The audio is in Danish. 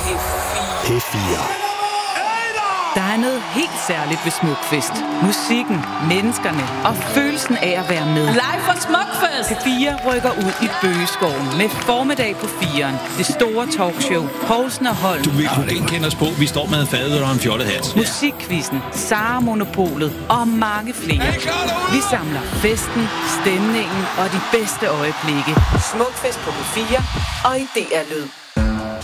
P4. Der er noget helt særligt ved Smukfest. Musikken, menneskerne og følelsen af at være med. Live fra Smukfest! P4 rykker ud i Bøgeskoven med formiddag på 4'eren. Det store talkshow, Poulsen og Holm. Du vil kunne genkende os på, vi står med en fadøl og en fjollet hat. Musikquizzen, Sara Monopolet og mange flere. Vi samler festen, stemningen og de bedste øjeblikke. Smukfest på P4 og i DR Lyd.